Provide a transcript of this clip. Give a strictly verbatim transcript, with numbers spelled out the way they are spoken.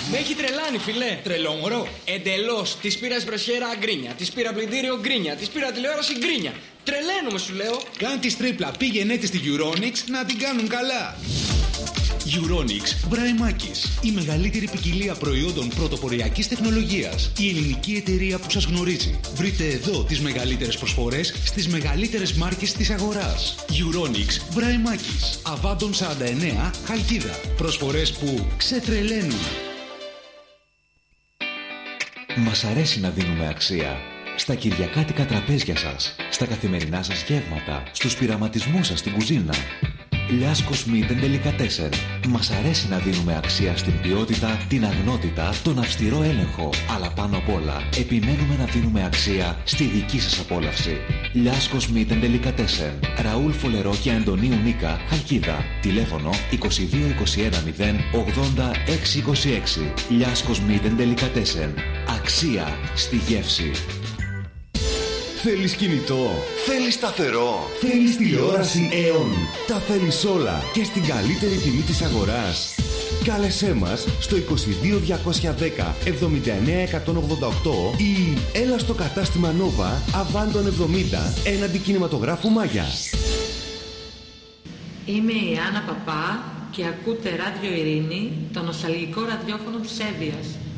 Με έχει τρελάνει, φιλέ. Τρελό μωρό. Εντελώς. Της πήρα εσπρεσιέρα γκρίνια. Της πήρα πλυντήριο γκρίνια. Της πήρα τηλεόραση γκρίνια. Τρελαίνομαι, σου λέω. Κάνε τη τρίπλα. Πήγαινε έτσι στη Euronics να την κάνουν καλά. Euronics Μπραϊμάκης. Η μεγαλύτερη ποικιλία προϊόντων πρωτοποριακής τεχνολογίας. Η ελληνική εταιρεία που σας γνωρίζει. Βρείτε εδώ τις μεγαλύτερες προσφορές στις μεγαλύτερες μάρκες της αγοράς. Euronics Μπραϊμάκης. Αβάντων σαράντα εννέα, Χαλκίδα. Προσφορές που ξετρελαίνουν. Μας αρέσει να δίνουμε αξία. Στα κυριακάτικα τραπέζια σας, στα καθημερινά σας γεύματα, στους πειραματισμούς σας στην κουζίνα. Λιάσκος Meat and Delicatessen. Μας αρέσει να δίνουμε αξία στην ποιότητα, την αγνότητα, τον αυστηρό έλεγχο. Αλλά πάνω απ' όλα, επιμένουμε να δίνουμε αξία στη δική σας απόλαυση. Λιάσκος Meat and Delicatessen. Ραούλ Φολερό και Αντωνίου Νίκα, Χαλκίδα. Τηλέφωνο είκοσι δύο είκοσι ένα μηδέν ογδόντα έξι είκοσι έξι. Λιάσκος Meat and Delicatessen. Αξία στη γεύση. Θέλεις κινητό, θέλεις σταθερό, θέλεις τηλεόραση Aeon. Τα θέλεις όλα και στην καλύτερη τιμή της αγοράς. Κάλεσέ μας στο είκοσι δύο διακόσια δέκα εβδομήντα εννέα εκατόν ογδόντα οκτώ ή έλα στο κατάστημα Nova Αβάντων εβδομήντα έναντι κινηματογράφου Μάγια. Είμαι η Άννα Παπά και ακούτε Ράδιο Ειρήνη, το νοσταλγικό ραδιόφωνο της Εύβοιας.